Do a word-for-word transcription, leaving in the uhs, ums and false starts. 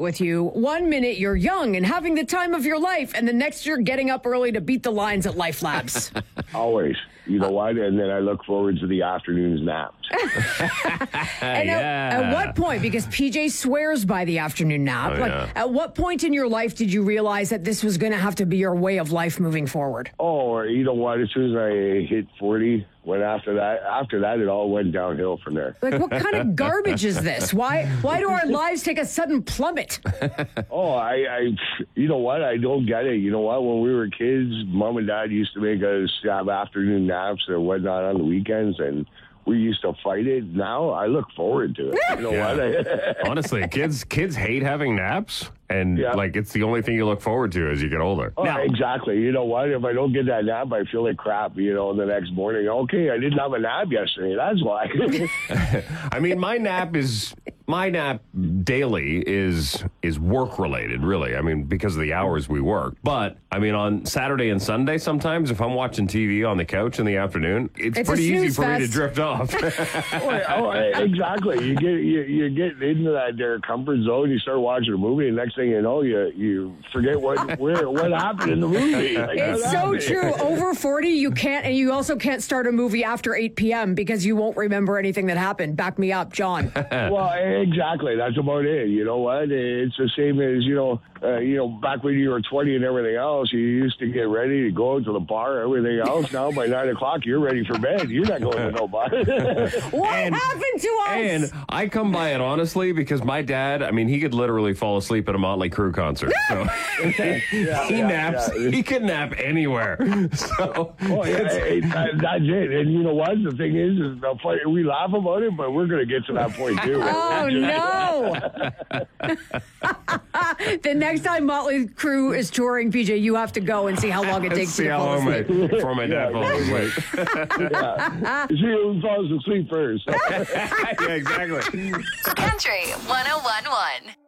with you. One minute you're young and having the time of your life, and the next you're getting up early to beat the lines at Life Labs. Always. You know what? And then I look forward to the afternoon's naps. And yeah. at, at what point, because P J swears by the afternoon nap, Oh, like yeah. at what point in your life did you realize that this was going to have to be your way of life moving forward? Oh, you know what? As soon as I hit forty, when after that, after that, it all went downhill from there. Like, what kind of garbage is this? Why why do our lives take a sudden plummet? Oh, I, I, you know what? I don't get it. You know what? When we were kids, mom and dad used to make us have afternoon naps and whatnot on the weekends, and we used to fight it. Now I look forward to it. You know Yeah. what? Honestly, kids kids hate having naps, and Yeah. like it's the only thing you look forward to as you get older. Oh, exactly. You know what? If I don't get that nap, I feel like crap, you know, the next morning. Okay, I didn't have a nap yesterday. That's why. I mean, my nap is my nap daily is is work related, really. I mean, because of the hours we work. But I mean, on Saturday and Sunday, sometimes if I'm watching T V on the couch in the afternoon, it's, It's a pretty easy snooze for me to fest. drift off. oh, oh, exactly. You get you, you get into that their comfort zone. You start watching a movie, and next thing you know, you you forget what where what happened in the movie. Like, It's what so happened? true. Over forty, you can't, and you also can't start a movie after eight p.m. because you won't remember anything that happened. Back me up, John. Well, exactly. That's about it. You know what? It's the same as, you know, uh, you know, back when you were twenty and everything else, you used to get ready to go to the bar, everything else. Now by nine o'clock, you're ready for bed. You're not going to no bar. What And- happened to us? And I come by it honestly because my dad, I mean, he could literally fall asleep at a Motley Crue concert. So Yeah, he yeah, naps. yeah. He can nap anywhere. So Oh, yeah, it, that, that's it. And you know what? The thing is, is the fight, we laugh about it, but we're going to get to that point, too. Oh, no. The next time Motley Crue is touring, P J, you have to go and see how long it takes see you to how fall long my, asleep. before my dad Yeah, falls yeah. asleep. Yeah. See who falls asleep first. Yeah, exactly. Country one oh one one.